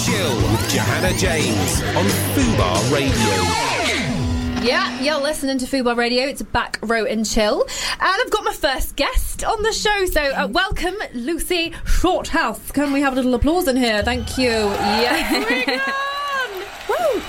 Chill with Johanna James on Fubar Radio. Yeah, you're listening to Fubar Radio. It's Back Row and Chill. And I've got my first guest on the show. So welcome, Lucy Shorthouse. Can we have a little applause in here? Thank you. Yes, we can. Woo!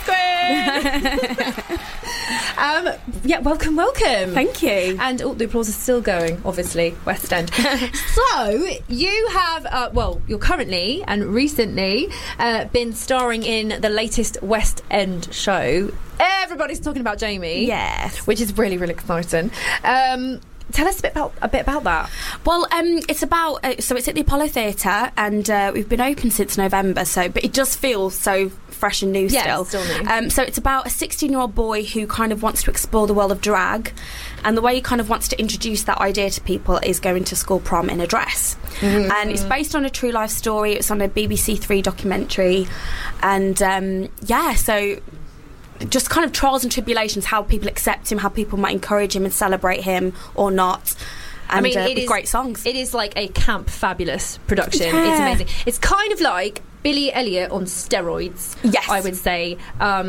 Yes, Queen. Yeah, welcome. Thank you. And the applause is still going, obviously, West End. So, you have, you're currently and recently been starring in the latest West End show. Everybody's talking about Jamie. Yes. Which is really, really exciting. Tell us a bit about that. Well, it's about so it's at the Apollo Theatre, and we've been open since November. But it does feel so fresh and new still. Still new. So it's about a 16-year-old boy who kind of wants to explore the world of drag, and the way he kind of wants to introduce that idea to people is going to school prom in a dress. Mm-hmm. And it's based on a true life story. It's on a BBC Three documentary, and so. Just kind of trials and tribulations, how people accept him, how people might encourage him and celebrate him or not. And, it is great songs. It is like a camp fabulous production. Yeah. It's amazing. It's kind of like Billy Elliot on steroids. Yes, I would say.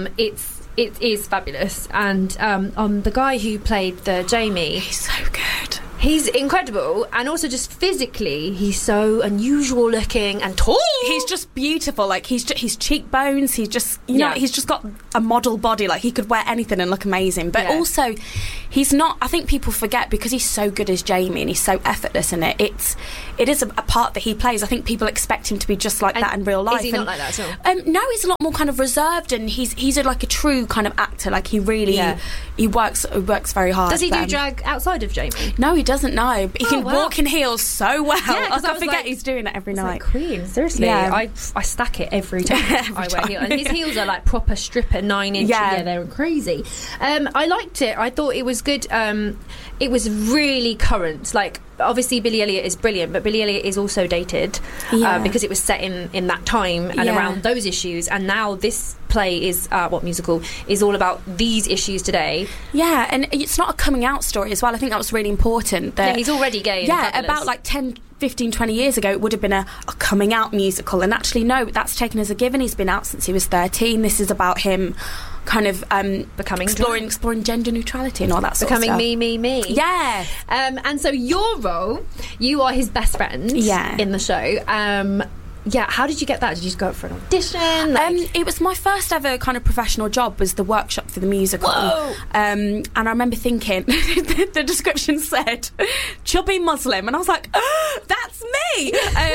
It is fabulous, and the guy who played the Jamie, he's so good. He's incredible, and also just physically, he's so unusual looking and tall. He's just beautiful. Like his cheekbones. He's just he's just got a model body. Like he could wear anything and look amazing. But also, he's not. I think people forget because he's so good as Jamie and he's so effortless in it. It is a part that he plays. I think people expect him to be just like that in real life. Is he not like that at all? No, he's a lot more kind of reserved, and he's like a true kind of actor. Like he really he works very hard. Does he do drag outside of Jamie? No, he doesn't know, but he can walk in heels so well. Yeah, I forget he's doing that every night. Like, Queen, seriously. Yeah. I stack it every time I wear heels. And his heels are like proper stripper 9-inch. Yeah, they're crazy. I liked it. I thought it was good. It was really current. Like, obviously Billy Elliot is brilliant, but Billy Elliot is also dated because it was set in that time and around those issues. And now this play is musical is all about these issues today. Yeah, and it's not a coming out story as well. I think that was really important. That, he's already gay. Yeah, about like 10, 15, 20 years ago, it would have been a coming out musical. And actually, no, that's taken as a given. He's been out since he was 13. This is about him kind of exploring gender neutrality and all that sort of stuff. Becoming me. Yeah. And so your role, you are his best friend in the show. How did you get that? Did you just go up for an audition? It was my first ever kind of professional job, was the workshop for the musical. Whoa. And I remember thinking, the description said, chubby Muslim, and I was like, oh, that's me!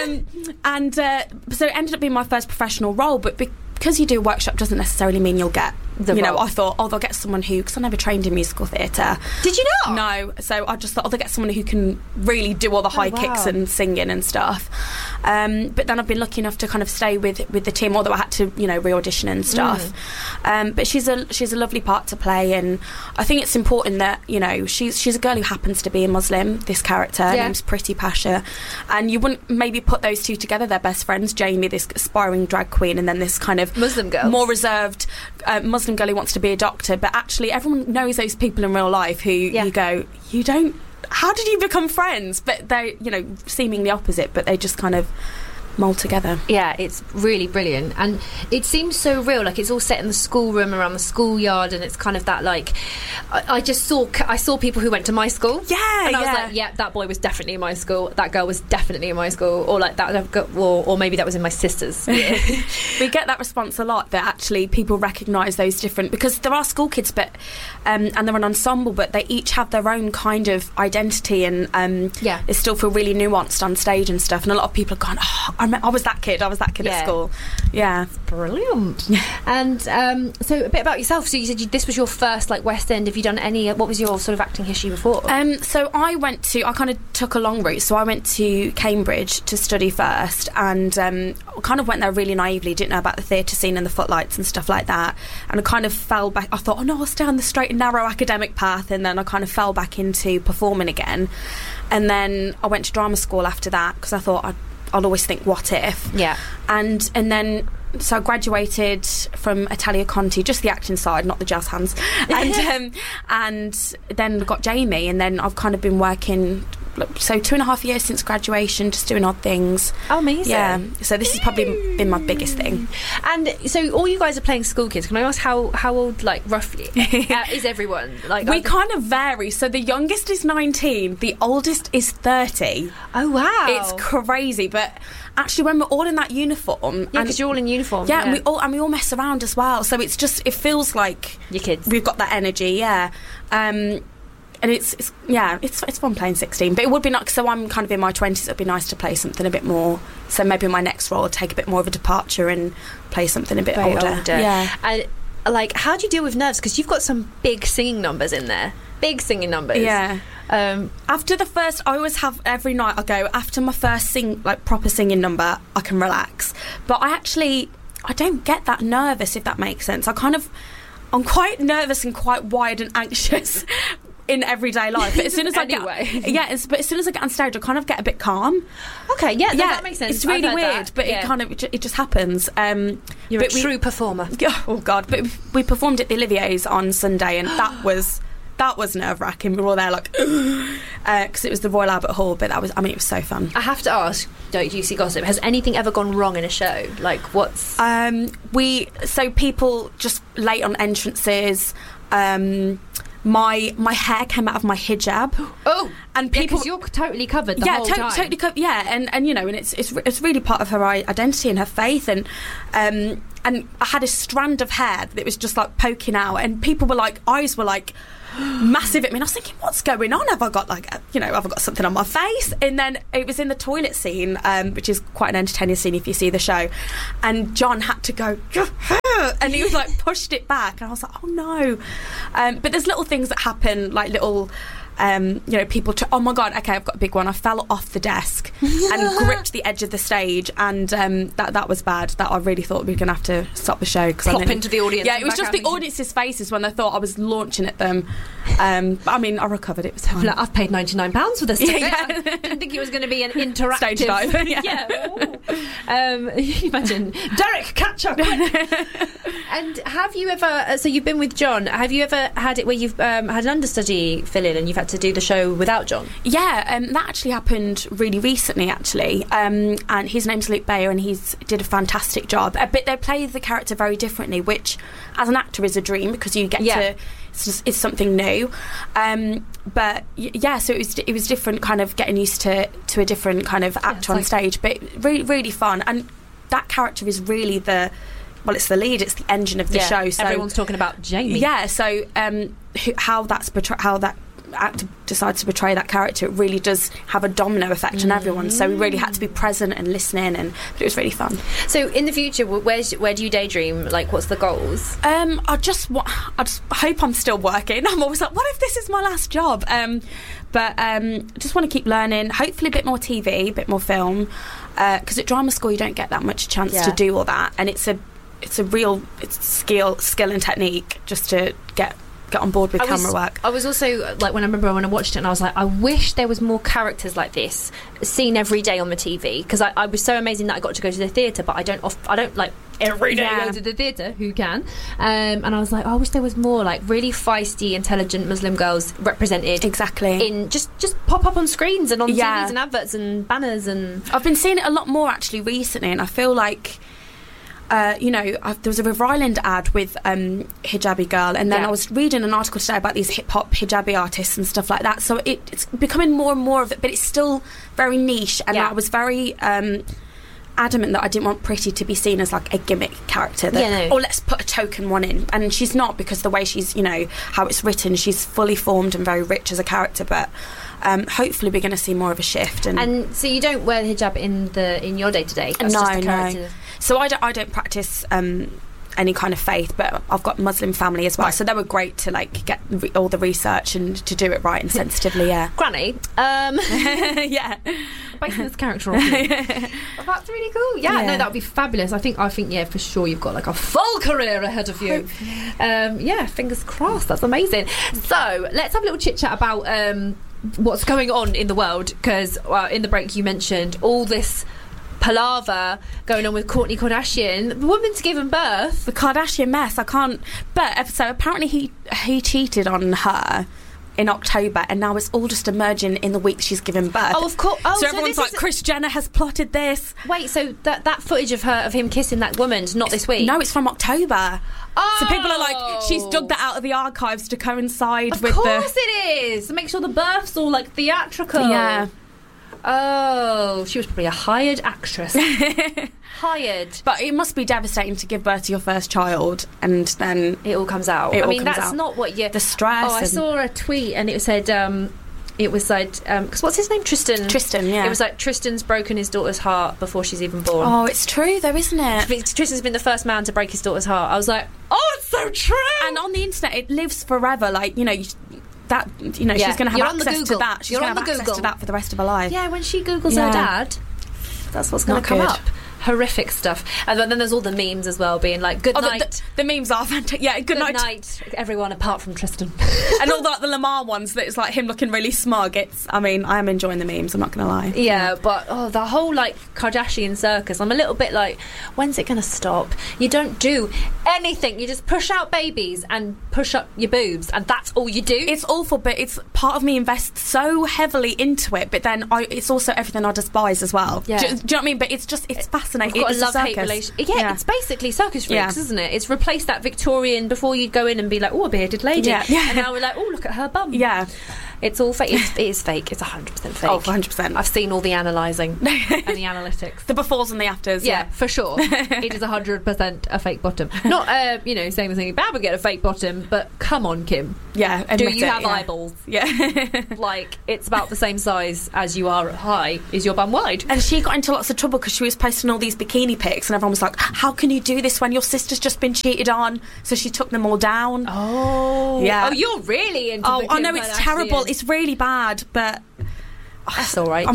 So it ended up being my first professional role, but because you do a workshop doesn't necessarily mean you'll get the role. I thought, they'll get someone who, because I never trained in musical theatre. Did you not? No, so I just thought, they'll get someone who can really do all the high kicks and singing and stuff. But then I've been lucky enough to kind of stay with the team, although I had to, re-audition and stuff. But she's a lovely part to play, and I think it's important that, she's a girl who happens to be a Muslim, this character. Her name's Priti Pasha, and you wouldn't maybe put those two together. They're best friends, Jamie, this aspiring drag queen, and then this kind of Muslim girl, more reserved Muslim girl who wants to be a doctor. But actually everyone knows those people in real life who you go, you don't, how did you become friends? But they're seemingly opposite, but they just kind of mold together. Yeah, it's really brilliant, and it seems so real. Like, it's all set in the schoolroom around the schoolyard, and it's kind of that, like, I saw people who went to my school, and I was like, that boy was definitely in my school, that girl was definitely in my school, or like that, or maybe that was in my sister's. We get that response a lot, that actually people recognise those different, because there are school kids, but and they're an ensemble, but they each have their own kind of identity, and they still feel really nuanced on stage and stuff, and a lot of people are going, I was that kid at school. Yeah. Brilliant. And so a bit about yourself. So you said this was your first West End. Have you done any, what was your sort of acting history before? So I kind of took a long route. So I went to Cambridge to study first, and kind of went there really naively, didn't know about the theatre scene and the footlights and stuff like that, and I kind of fell back. I thought, I'll stay on the straight and narrow academic path, and then I kind of fell back into performing again, and then I went to drama school after that, because I thought I'll always think, what if? Yeah. And then, so I graduated from Italia Conti, just the acting side, not the jazz hands. And then got Jamie, and then I've kind of been working so 2.5 years since graduation, just doing odd things. Oh, amazing. Yeah, so this has probably been my biggest thing. And so all you guys are playing school kids. Can I ask how old, like, roughly is everyone? Like, we kind of vary. So the youngest is 19, the oldest is 30. Oh, wow. It's crazy, but actually when we're all in that uniform, because you're all in uniform, and we all mess around as well, so it's just, it feels like your kids, we've got that energy. And it's fun playing 16, but it would be nice. So I'm kind of in my 20s. It'd be nice to play something a bit more. So maybe my next role, I'll take a bit more of a departure and play something a bit older. Yeah. And like, how do you deal with nerves? Because you've got some big singing numbers in there. Big singing numbers. Yeah. After the first, I always have every night. I go after my first proper singing number, I can relax. But I don't get that nervous, if that makes sense. I'm quite nervous and quite wide and anxious in everyday life, but as soon as I but as soon as I get on stage, I kind of get a bit calm. Okay, that makes sense. It's really weird, but it just happens. You're a true performer. Oh God! But we performed at the Olivier's on Sunday, and that was nerve-wracking. We were all there like, because it was the Royal Albert Hall, but it was so fun. I have to ask, don't juicy gossip, has anything ever gone wrong in a show? Like, what's... So people just late on entrances, my hair came out of my hijab. Oh, and people, because you're totally covered the whole time. Totally covered. Yeah, and you know, and it's really part of her identity and her faith, and I had a strand of hair that was just like poking out, and people were like, eyes were like massive at me, and I was thinking, what's going on? Have I got something on my face? And then it was in the toilet scene, which is quite an entertaining scene if you see the show, and John had to go, and he was like pushed it back, and I was like, oh no. But there's little things that happen, like little people oh my God, okay, I've got a big one. I fell off the desk and gripped the edge of the stage, and that was bad. That I really thought we were going to have to stop the show. Plop into the audience. Yeah, it was just the audience's faces when they thought I was launching at them. But I mean, I recovered. It was fine. I've paid £99 for this ticket. I didn't think it was going to be an interactive stage dive. You imagine, Derek, catch up. And have you ever, so you've been with John, have you ever had it where you've had an understudy fill in and you've had to do the show without John? Yeah, that actually happened really recently, actually. And his name's Luke Bayer, and he's did a fantastic job. But they play the character very differently, which as an actor is a dream, because you get to, it's something new. But yeah, so it was different, kind of getting used to a different kind of actor on stage, but really, really fun. And that character is really it's the lead, it's the engine of the show. So everyone's talking about Jamie. Yeah, so how that actor decides to portray that character, it really does have a domino effect on everyone. So we really had to be present and listening, but it was really fun. So in the future, where do you daydream? Like, what's the goals? I just hope I'm still working. I'm always like, what if this is my last job? But just want to keep learning. Hopefully a bit more TV, a bit more film, because at drama school you don't get that much chance to do all that, and it's a real skill and technique just to get on board with camera work. I was also like, when I watched it, and I was like, I wish there was more characters like this seen every day on the TV, because I was so amazing that I got to go to the theatre, but I don't like every day go to the theatre. Who can? And I was like, I wish there was more like really feisty, intelligent Muslim girls represented. Exactly. In just pop up on screens and on TVs and adverts and banners. And I've been seeing it a lot more actually recently, and I feel like there was a River Island ad with Hijabi Girl, and then I was reading an article today about these hip-hop hijabi artists and stuff like that, so it's becoming more and more of it, but it's still very niche, and I was very adamant that I didn't want Pretty to be seen as like a gimmick character let's put a token one in, and she's not, because the way she's, how it's written, she's fully formed and very rich as a character, but hopefully we're going to see more of a shift. And so you don't wear the hijab in your day-to-day? No. So I don't practice any kind of faith, but I've got Muslim family as well, so they were great to like get all the research and to do it right and sensitively. Granny, yeah, basing this character on you. Well, that's really cool. No, that would be fabulous. I think for sure you've got like a full career ahead of you. Fingers crossed. That's amazing. So let's have a little chit chat about what's going on in the world, because in the break you mentioned all this palaver going on with Kourtney Kardashian. The woman's given birth. The Kardashian mess. I can't. But so apparently he cheated on her in October, and now it's all just emerging in the week she's given birth. Oh, of course. Oh, so everyone's like, Kris Jenner has plotted this. Wait, so that footage of him kissing that woman's not this week? No, it's from October. Oh. So people are like, she's dug that out of the archives to coincide with Of course it is. To make sure the birth's all like theatrical. Yeah. Oh, she was probably a hired actress. Hired. But it must be devastating to give birth to your first child and then it all comes out. I mean, that's not what you... The stress. Oh, I saw a tweet and it said... it was like, because what's his name? Tristan. Tristan, yeah. It was like Tristan's broken his daughter's heart before she's even born. Oh, it's true though, isn't it? Tristan's been the first man to break his daughter's heart. I was like, oh, it's so true. And on the internet, it lives forever. Like, you know, she's going to have access to that. She's going to have access to that for the rest of her life. Yeah, when she Googles her dad, that's what's going to come up. Horrific stuff. And then there's all the memes as well, being like, good night. The memes are fantastic. Yeah, good night, everyone apart from Tristan. And all the Lamar ones that it's like him looking really smug. I am enjoying the memes, I'm not going to lie. Yeah, but the whole like Kardashian circus, I'm a little bit like, when's it going to stop? You don't do anything. You just push out babies and push up your boobs, and that's all you do. It's awful, but it's part of me invests so heavily into it, but then it's also everything I despise as well. Yeah. Do you know what I mean? But it's fascinating. We've got a love-hate relationship. Yeah, it's basically Circus Freaks, isn't it? It's replaced that Victorian before you'd go in and be like, oh, a bearded lady. Yeah. And now we're like, oh, look at her bum. Yeah. It's all fake. It is fake. It's 100% fake. Oh, 100%. I've seen all the analysing and the analytics. The befores and the afters. Yeah, for sure. It is 100% a fake bottom. Not, saying something bad would get a fake bottom, but come on, Kim. Yeah, do you have eyeballs? Yeah. Like, it's about the same size as you are high. Is your bum wide? And she got into lots of trouble because she was posting all these bikini pics and everyone was like, how can you do this when your sister's just been cheated on? So she took them all down. Oh. Yeah. Oh, you're really into the Kim I know, it's terrible. It's really bad, but... That's all right. I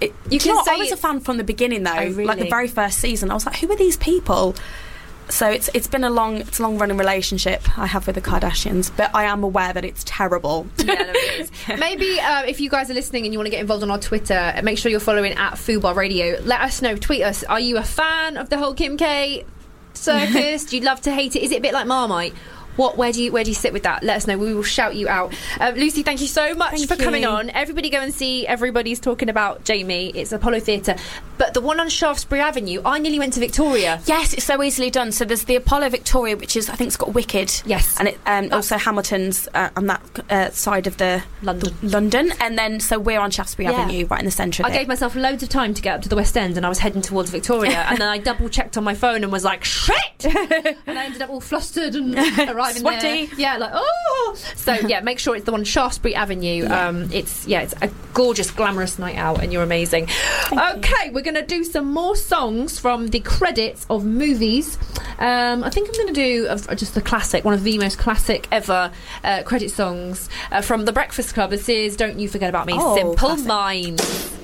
was a fan from the beginning, though. Oh, really? Like the very first season. I was like, who are these people? So it's been a long running relationship I have with the Kardashians, but I am aware that it's terrible. Yeah, no, it is. Maybe if you guys are listening and you want to get involved on our Twitter, make sure you're following at Fubar Radio. Let us know. Tweet us. Are you a fan of the whole Kim K circus? Do you love to hate it? Is it a bit like Marmite? Where do you sit with that? Let us know. We will shout you out. Lucy, thank you so much for coming on. Everybody go and see Everybody's Talking About Jamie. It's Apollo Theatre. But the one on Shaftesbury Avenue, I nearly went to Victoria. Yes, it's so easily done. So there's the Apollo Victoria, which is, I think it's got Wicked. Yes. And it, also Hamilton's on that side of the London. And then, so we're on Shaftesbury Avenue, right in the centre of it. I gave myself loads of time to get up to the West End, and I was heading towards Victoria. And then I double-checked on my phone and was like, shit! And I ended up all flustered and arriving sweaty. There. Yeah, like, oh! So, yeah, make sure it's the one on Shaftesbury Avenue. Yeah. It's a gorgeous, glamorous night out, and you're amazing. Okay, we're going to do some more songs from the credits of movies. I think I'm going to do just the classic, one of the most classic ever credit songs from The Breakfast Club. This is Don't You Forget About Me, Simple classic. Minds.